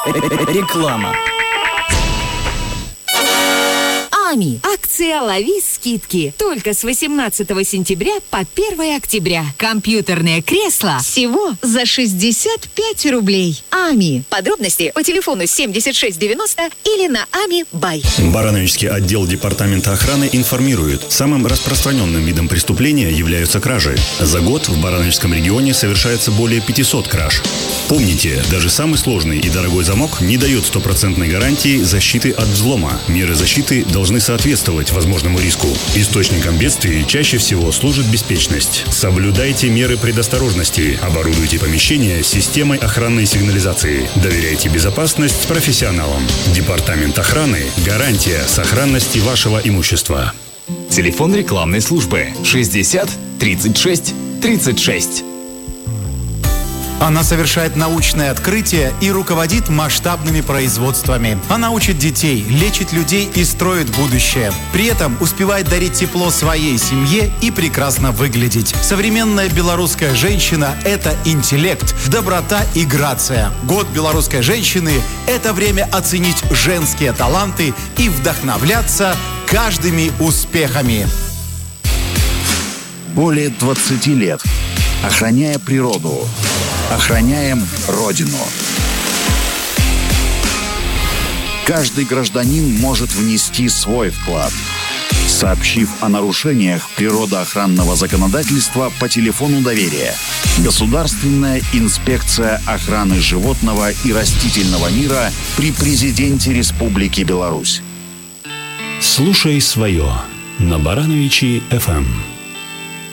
Реклама. АМИ. Акция «Лови скидки». Только с 18 сентября по 1 октября. Компьютерные кресла всего за 65 рублей. АМИ. Подробности по телефону 7690 или на АМИ Бай. Барановичский отдел департамента охраны информирует. Самым распространенным видом преступления являются кражи. За год в Барановичском регионе совершается более 500 краж. Помните, даже самый сложный и дорогой замок не дает стопроцентной гарантии защиты от взлома. Меры защиты должны соответствовать возможному риску. Источником бедствий чаще всего служит беспечность. Соблюдайте меры предосторожности. Оборудуйте помещение системой охранной сигнализации. Доверяйте безопасность профессионалам. Департамент охраны – гарантия сохранности вашего имущества. Телефон рекламной службы 60 36 36. Она совершает научные открытия и руководит масштабными производствами. Она учит детей, лечит людей и строит будущее. При этом успевает дарить тепло своей семье и прекрасно выглядеть. Современная белорусская женщина – это интеллект, доброта и грация. Год белорусской женщины – это время оценить женские таланты и вдохновляться каждыми успехами. Более 20 лет. Охраняя природу. Охраняем Родину. Каждый гражданин может внести свой вклад, сообщив о нарушениях природоохранного законодательства по телефону доверия. Государственная инспекция охраны животного и растительного мира при президенте Республики Беларусь. Слушай свое на Барановичи ФМ.